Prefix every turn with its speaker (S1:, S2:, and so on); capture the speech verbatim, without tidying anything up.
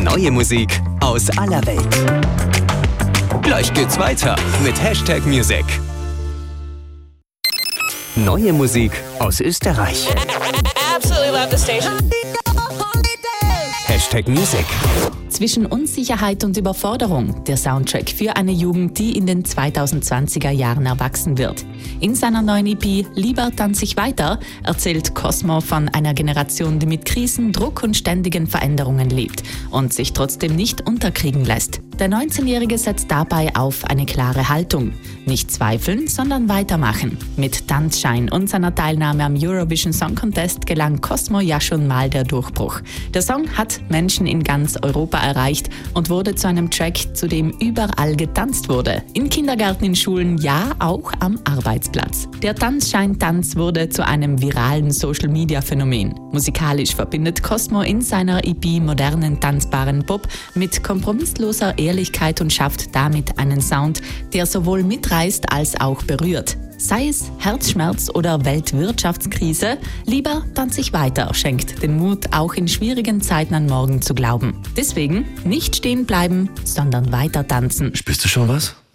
S1: Neue Musik aus aller Welt. Gleich geht's weiter mit Hashtag Music. Neue Musik aus Österreich.
S2: Absolutely love the station.
S1: Hashtag Music.
S3: Zwischen Unsicherheit und Überforderung, der Soundtrack für eine Jugend, die in den zweitausendzwanziger Jahren erwachsen wird. In seiner neuen E P Lieber tanze ich weiter erzählt Cosmo von einer Generation, die mit Krisen, Druck und ständigen Veränderungen lebt und sich trotzdem nicht unterkriegen lässt. Der neunzehnjährige setzt dabei auf eine klare Haltung. Nicht zweifeln, sondern weitermachen. Mit Tanzschein und seiner Teilnahme am Eurovision Song Contest gelang Cosmo ja schon mal der Durchbruch. Der Song hat Menschen in ganz Europa erreicht und wurde zu einem Track, zu dem überall getanzt wurde. In Kindergärten, in Schulen, ja auch am Arbeitsplatz. Der Tanzschein-Tanz wurde zu einem viralen Social-Media-Phänomen. Musikalisch verbindet Cosmo in seiner E P modernen, tanzbaren Pop mit kompromissloser Ehrlichkeit und schafft damit einen Sound, der sowohl mitreißt als auch berührt. Sei es Herzschmerz oder Weltwirtschaftskrise, lieber tanze ich weiter, schenkt den Mut, auch in schwierigen Zeiten an morgen zu glauben. Deswegen nicht stehen bleiben, sondern weiter tanzen.
S4: Spürst du schon was?